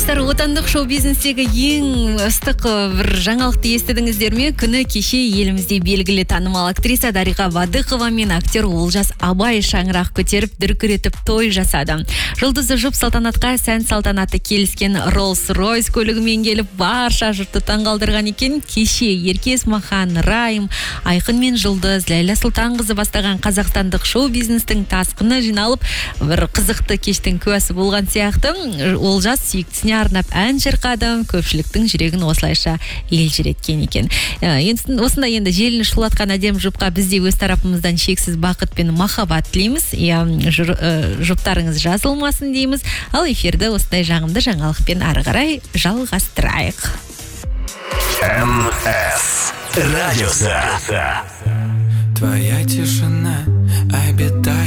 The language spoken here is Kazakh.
Достар, отандық шоу-бизнестегі ең ыстық бір жаңалықты естідіңіздер ме? Күні кеше елімізде белгілі танымал актриса Дариға Бадықова мен актер Олжас Абай шаңырақ көтеріп дүркіретіп той жасады. Жұлдызды жұп салтанатқа сән салтанаты келіскен Rolls-Royce көлігімен келіп барша жұртты таңғалдырған екен. Кеше Ерке Есмахан, Райым, Айқын мен Жұлдыз, Ләйла Сұлтанқызы бастаған қазақстандық шоу-бизнестің тасқыны жиналып, бір қызықты кештің куәсі болған сияқты. Олжас сүйіктісіне арнап ән шырқады, көпшіліктің жүрегін осылайша елжіреткен екен. Осында енді желіні шулатқан әдем жұпқа біз де өз тарапымыздан шексіз бақыт пен махаббат тілейміз. Жұптарыңыз жазылмасын дейміз. Ал эфирді осындай жағымды жаңалықпен ары қарай жалғастырайық. МС радиосы. Твоя тишина обитает